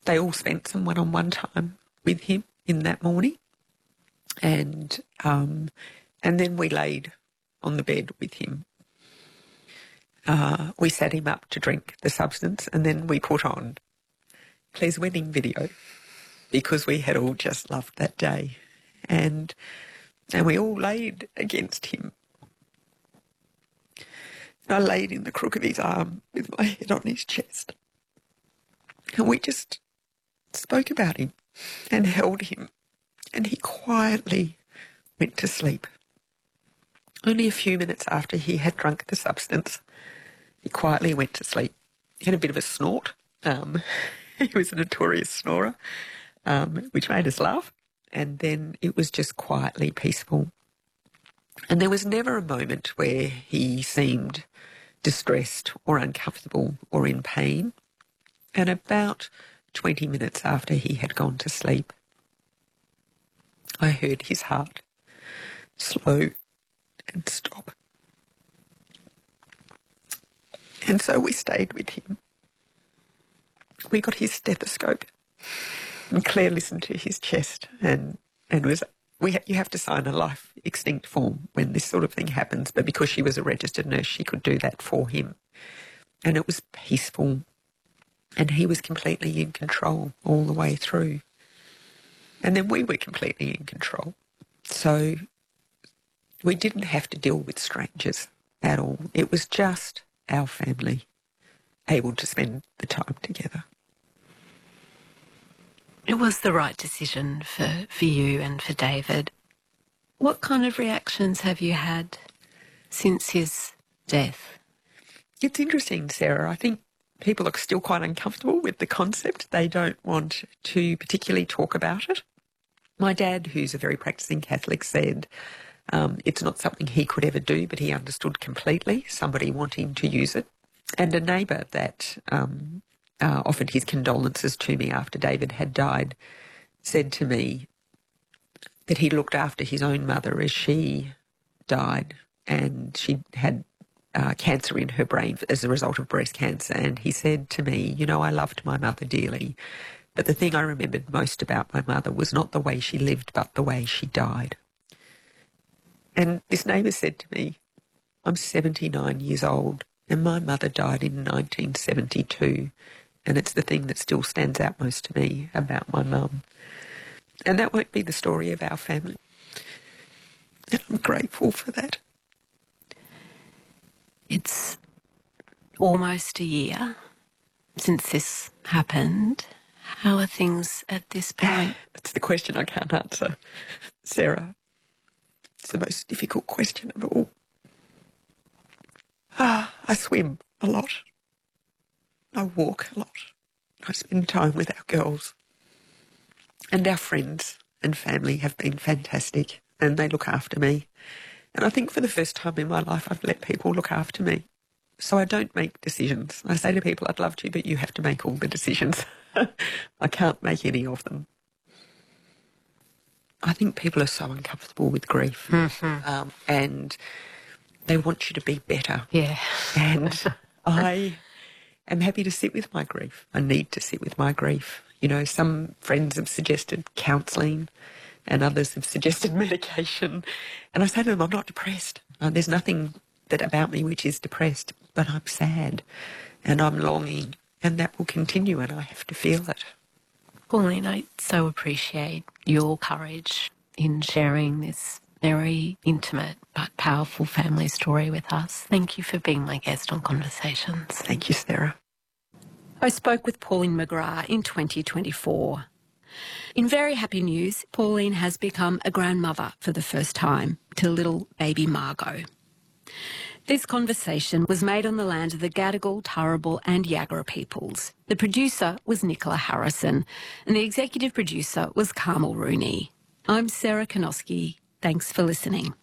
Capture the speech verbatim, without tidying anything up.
they all spent some one-on-one time with him in that morning. And um, and then we laid on the bed with him. Uh, we sat him up to drink the substance, and then we put on Claire's wedding video because we had all just loved that day. And and we all laid against him. I laid in the crook of his arm with my head on his chest. And we just spoke about him and held him. And he quietly went to sleep. Only a few minutes after he had drunk the substance, he quietly went to sleep. He had a bit of a snort. Um, he was a notorious snorer, um, which made us laugh. And then it was just quietly peaceful. And there was never a moment where he seemed distressed or uncomfortable or in pain. And about twenty minutes after he had gone to sleep, I heard his heart slow and stop. And so we stayed with him. We got his stethoscope, and Claire listened to his chest, and and was we you have to sign a life extinct form when this sort of thing happens, but because she was a registered nurse, she could do that for him. And it was peaceful, and he was completely in control all the way through. And then we were completely in control. So we didn't have to deal with strangers at all. It was just our family able to spend the time together. It was the right decision for, for you and for David. What kind of reactions have you had since his death? It's interesting, Sarah. I think people are still quite uncomfortable with the concept. They don't want to particularly talk about it. My dad, who's a very practising Catholic, said um, it's not something he could ever do, but he understood completely somebody wanting to use it. And a neighbour that um, uh, offered his condolences to me after David had died said to me that he looked after his own mother as she died, and she had uh, cancer in her brain as a result of breast cancer. And he said to me, you know, I loved my mother dearly, but the thing I remembered most about my mother was not the way she lived, but the way she died. And this neighbour said to me, I'm seventy-nine years old and my mother died in nineteen seventy-two, and it's the thing that still stands out most to me about my mum. And that won't be the story of our family. And I'm grateful for that. It's almost a year since this happened. How are things at this point? That's the question I can't answer, Sarah. It's the most difficult question of all. Ah, I swim a lot. I walk a lot. I spend time with our girls. And our friends and family have been fantastic, and they look after me. And I think for the first time in my life, I've let people look after me. So I don't make decisions. I say to people, I'd love to, but you have to make all the decisions. I can't make any of them. I think people are so uncomfortable with grief. Mm-hmm. Um, and they want you to be better. Yeah. And I am happy to sit with my grief. I need to sit with my grief. You know, some friends have suggested counselling and others have suggested medication. And I say to them, I'm not depressed. Uh, there's nothing that about me which is depressed, but I'm sad and I'm longing, and that will continue, and I have to feel it. Pauline, I so appreciate your courage in sharing this very intimate but powerful family story with us. Thank you for being my guest on Conversations. Thank you, Sarah. I spoke with Pauline McGrath in twenty twenty-four. In very happy news, Pauline has become a grandmother for the first time to little baby Margot. This conversation was made on the land of the Gadigal, Turrbal and Yagara peoples. The producer was Nicola Harrison and the executive producer was Carmel Rooney. I'm Sarah Konoski. Thanks for listening.